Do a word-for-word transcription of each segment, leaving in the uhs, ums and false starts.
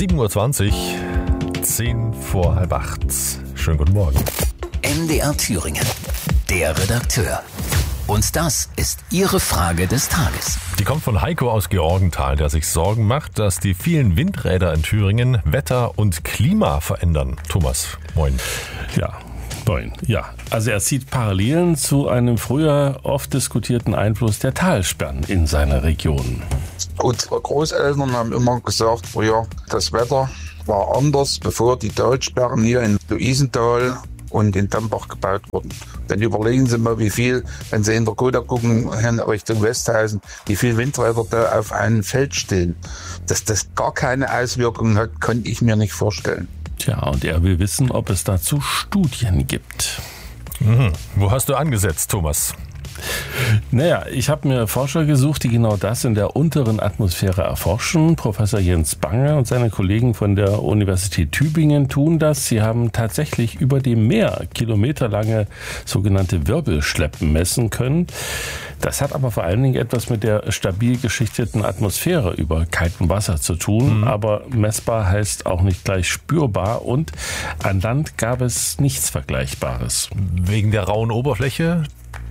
sieben Uhr zwanzig, zehn vor halb acht. Schönen guten Morgen. M D R Thüringen, der Redakteur. Und das ist Ihre Frage des Tages. Die kommt von Heiko aus Georgenthal, der sich Sorgen macht, dass die vielen Windräder in Thüringen Wetter und Klima verändern. Thomas, moin. Ja, moin. Ja, also er sieht Parallelen zu einem früher oft diskutierten Einfluss der Talsperren in seiner Region. Unsere Großeltern haben immer gesagt, früher das Wetter war anders, bevor die Talsperren hier in Luisenthal und in Dambach gebaut wurden. Dann überlegen Sie mal, wie viel, wenn Sie in der Gotha gucken, Richtung Westhausen, wie viel Windräder da auf einem Feld stehen. Dass das gar keine Auswirkungen hat, konnte ich mir nicht vorstellen. Tja, und er will wissen, ob es dazu Studien gibt. Mhm. Wo hast du angesetzt, Thomas? Naja, ich habe mir Forscher gesucht, die genau das in der unteren Atmosphäre erforschen. Professor Jens Bange und seine Kollegen von der Universität Tübingen tun das. Sie haben tatsächlich über dem Meer kilometerlange sogenannte Wirbelschleppen messen können. Das hat aber vor allen Dingen etwas mit der stabil geschichteten Atmosphäre über kaltem Wasser zu tun. Mhm. Aber messbar heißt auch nicht gleich spürbar. Und an Land gab es nichts Vergleichbares. Wegen der rauen Oberfläche?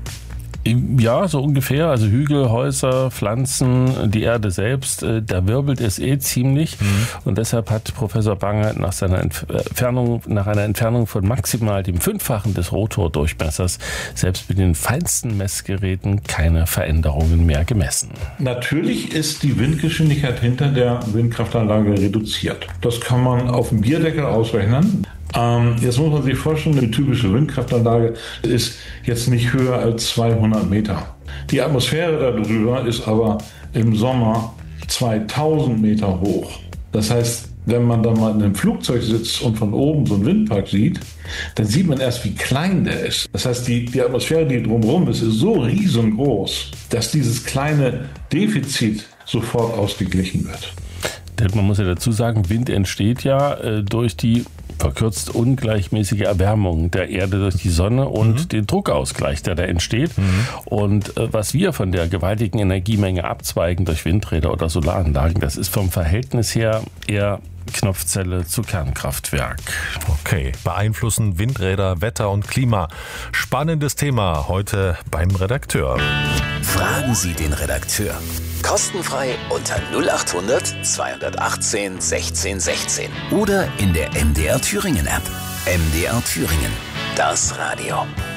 Ja, so ungefähr. Also Hügel, Häuser, Pflanzen, die Erde selbst, äh, da wirbelt es eh ziemlich. Mhm. Und deshalb hat Professor Bange nach seiner Entfernung, nach einer Entfernung von maximal dem Fünffachen des Rotordurchmessers selbst mit den feinsten Messgeräten keine Veränderungen mehr gemessen. Natürlich ist die Windgeschwindigkeit hinter der Windkraftanlage reduziert. Das kann man auf dem Bierdeckel ausrechnen. Ähm, jetzt muss man sich vorstellen, eine typische Windkraftanlage ist jetzt nicht höher als zweihundert Meter. Die Atmosphäre darüber ist aber im Sommer zweitausend Meter hoch. Das heißt, wenn man dann mal in einem Flugzeug sitzt und von oben so einen Windpark sieht, dann sieht man erst, wie klein der ist. Das heißt, die, die Atmosphäre, die drumherum ist, ist so riesengroß, dass dieses kleine Defizit sofort ausgeglichen wird. Denn man muss ja dazu sagen, Wind entsteht ja äh, durch die verkürzt ungleichmäßige Erwärmung der Erde durch die Sonne und mhm. den Druckausgleich, der da entsteht. Mhm. Und äh, was wir von der gewaltigen Energiemenge abzweigen durch Windräder oder Solaranlagen, das ist vom Verhältnis her eher Knopfzelle zu Kernkraftwerk. Okay, beeinflussen Windräder Wetter und Klima. Spannendes Thema heute beim Redakteur. Fragen Sie den Redakteur. Kostenfrei unter null acht hundert zweihundertachtzehn sechzehn sechzehn oder in der M D R Thüringen App. M D R Thüringen, das Radio.